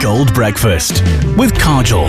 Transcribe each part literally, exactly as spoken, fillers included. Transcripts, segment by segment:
Gold Breakfast with Kajol.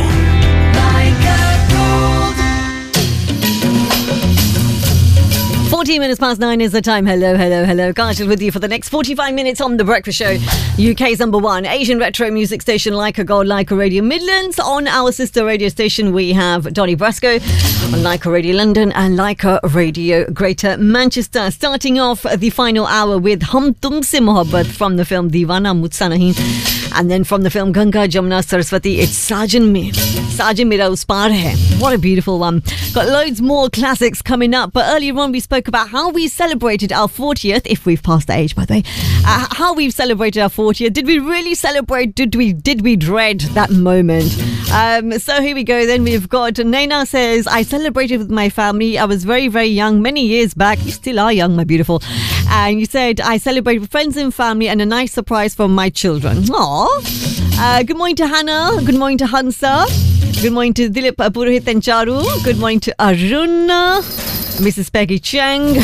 fourteen minutes past nine is the time. Hello, hello, hello. Kajol with you for the next forty-five minutes on The Breakfast Show. U K's number one Asian retro music station, Leica Gold, Leica Radio Midlands. On our sister radio station, we have Donny Brasco on Leica Radio London and Leica Radio Greater Manchester. Starting off the final hour with Hum Tumse Mohabbat from the film Deewana Mujhse Nahi. And then from the film Ganga Jamuna Saraswati, it's Sajan Mein. Sajan Mera Us Paar Hai. What a beautiful one. Got loads more classics coming up. But earlier on, we spoke about how we celebrated our fortieth, if we've passed the age, by the way. Uh, how we've celebrated our fortieth. Did we really celebrate? Did we Did we dread that moment? Um, so here we go then. We've got Naina says, I celebrated with my family. I was very, very young many years back. You still are young, my beautiful. And you said, I celebrate with friends and family and a nice surprise from my children. Aww. Uh, good morning to Hannah. Good morning to Hansa. Good morning to Dilip Purohit and Charu. Good morning to Arun. Missus Peggy Chang.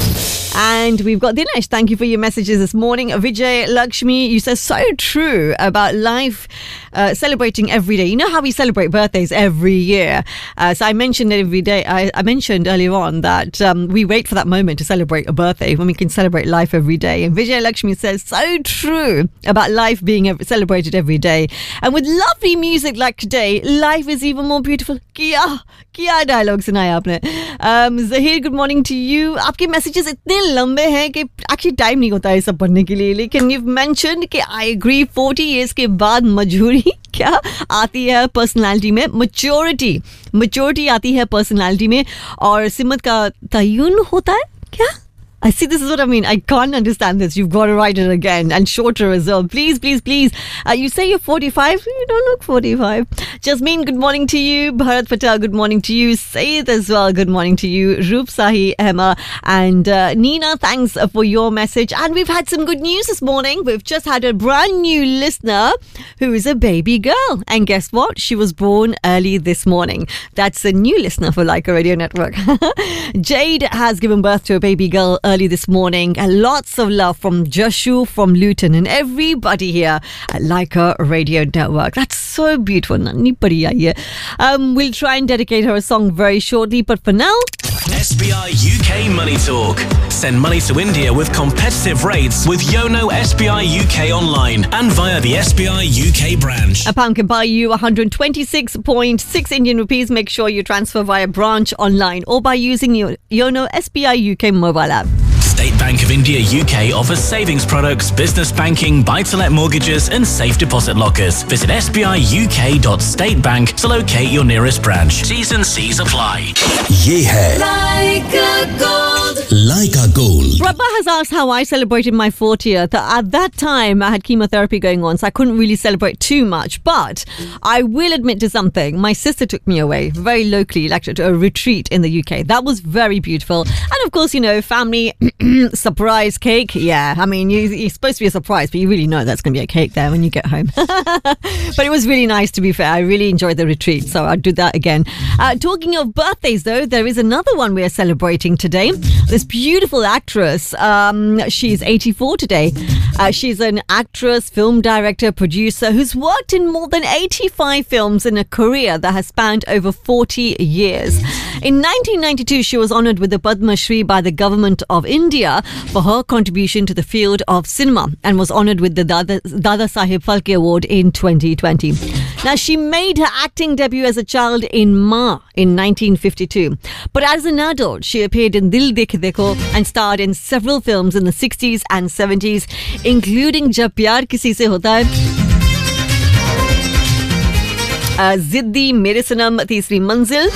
And we've got Dinesh. Thank you for your messages this morning. Vijay Lakshmi, you said so true about life uh, celebrating every day. You know how we celebrate birthdays every year. Uh, so I mentioned every day. I, I mentioned earlier on that um, we wait for that moment to celebrate a birthday when we can celebrate life every day. And Vijay Lakshmi says so true about life being ev- celebrated every day. And with lovely music like today, life is even more beautiful. Kia, kia dialogue sunaya aapne. Um, Zahir, good morning to you. Aapke messages itne लंबे हैं कि actually time नहीं होता है सब पढ़ने के लिए लेकिन you've mentioned कि I agree forty years के बाद मजबूरी क्या आती है पर्सनालिटी में maturity maturity आती है पर्सनालिटी में और सिमत का तयन होता है क्या I see, this is what I mean. I can't understand this. You've got to write it again and shorter as well. Please, please, please. Uh, you say you're forty-five. You don't look forty-five. Jasmine, good morning to you. Bharat Patel, good morning to you. Sayed as well, good morning to you. Roop Sahi, Emma, and uh, Nina, thanks for your message. And we've had some good news this morning. We've just had a brand new listener who is a baby girl. And guess what? She was born early this morning. That's a new listener for Leica Radio Network. Jade has given birth to a baby girl early this morning, and lots of love from Jashu from Luton and everybody here at Leica Radio Network. That's so beautiful. Um, we'll try and dedicate her a song very shortly, but for now, S B I U K Money Talk. Send money to India with competitive rates with Yono S B I U K online and via the S B I U K branch. A pound can buy you one hundred twenty-six point six Indian rupees. Make sure you transfer via branch online or by using your Yono S B I U K mobile app. State Bank of India U K offers savings products, business banking, buy-to-let mortgages and safe deposit lockers. Visit s b i u k dot state bank to locate your nearest branch. T's and C's apply. Ye hai Leica Gold. Leica Gold. Rabba has asked how I celebrated my fortieth. At that time, I had chemotherapy going on, so I couldn't really celebrate too much. But I will admit to something. My sister took me away very locally, like to a retreat in the U K. That was very beautiful. And of course, you know, family surprise cake. Yeah, I mean, you, it's supposed to be a surprise, but you really know that's going to be a cake there when you get home. But it was really nice, to be fair. I really enjoyed the retreat, so I'd do that again. Uh, talking of birthdays, though, there is another one we are celebrating today. This beautiful actress, um, she's eighty-four today. Uh, she's an actress, film director, producer who's worked in more than eighty-five films in a career that has spanned over forty years. In nineteen ninety-two, she was honoured with the Padma Shri by the Government of India for her contribution to the field of cinema and was honoured with the Dada, Dada Saheb Phalke Award in twenty twenty. Now, she made her acting debut as a child in Ma in nineteen fifty-two. But as an adult, she appeared in Dil Dekh Dekho and starred in several films in the sixties and seventies, including Jab Pyar Kisi Se Hota Hai, uh, Ziddi, Mere Sanam, Teesri Manzil,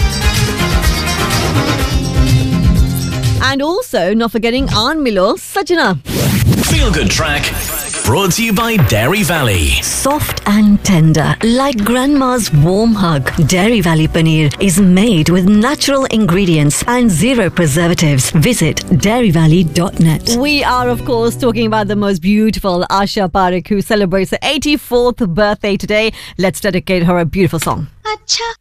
and also, not forgetting Aan Milo, Sajna. Feel Good Track. Brought to you by Dairy Valley. Soft and tender, like grandma's warm hug. Dairy Valley Paneer is made with natural ingredients and zero preservatives. Visit dairy valley dot net. We are, of course, talking about the most beautiful Asha Parekh, who celebrates her eighty-fourth birthday today. Let's dedicate her a beautiful song. Acha